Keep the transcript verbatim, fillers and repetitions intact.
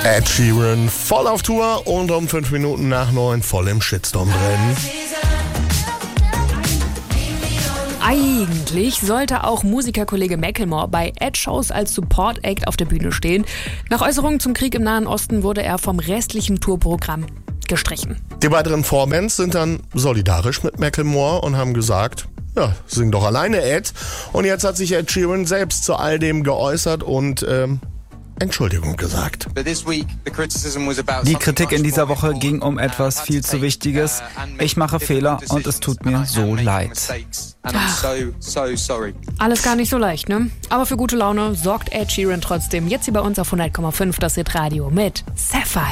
Ed Sheeran voll auf Tour und um fünf Minuten nach neun voll im Shitstorm drin. Eigentlich sollte auch Musikerkollege Macklemore bei Ed-Shows als Support-Act auf der Bühne stehen. Nach Äußerungen zum Krieg im Nahen Osten wurde er vom restlichen Tourprogramm gestrichen. Die weiteren Vorbands sind dann solidarisch mit Macklemore und haben gesagt, ja, sing doch alleine, Ed. Und jetzt hat sich Ed Sheeran selbst zu all dem geäußert und ähm, Entschuldigung gesagt. Die Kritik in dieser Woche ging um etwas viel zu Wichtiges. Ich mache Fehler und es tut mir so leid. Ach, alles gar nicht so leicht, ne? Aber für gute Laune sorgt Ed Sheeran trotzdem. Jetzt hier bei uns auf hundert Komma fünf das Hit Radio mit Sapphire.